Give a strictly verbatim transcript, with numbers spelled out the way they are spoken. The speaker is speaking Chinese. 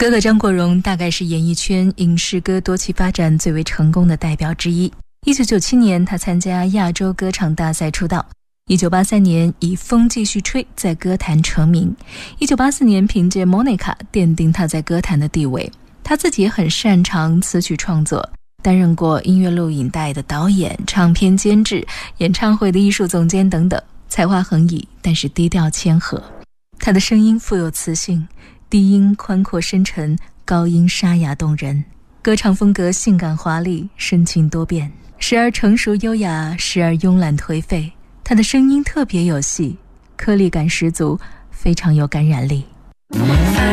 哥哥张国荣大概是演艺圈影视歌多期发展最为成功的代表之一。一九九七年他参加亚洲歌唱大赛出道，一九八三年以风继续吹在歌坛成名，一九八四年凭借 Monica 奠定他在歌坛的地位。他自己也很擅长词曲创作，担任过音乐录影带的导演、唱片监制、演唱会的艺术总监等等，才华横溢，但是低调谦和。他的声音富有磁性，低音宽阔深沉，高音沙哑动人，歌唱风格性感华丽，深情多变，时而成熟优雅，时而慵懒颓废。他的声音特别有戏，颗粒感十足，非常有感染力。